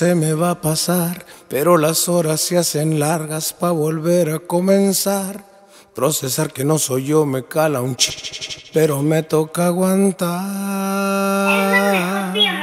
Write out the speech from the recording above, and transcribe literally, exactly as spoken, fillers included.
Se me va a pasar, pero las horas se hacen largas pa' volver a comenzar. Procesar que no soy yo me cala un ch, pero me toca aguantar.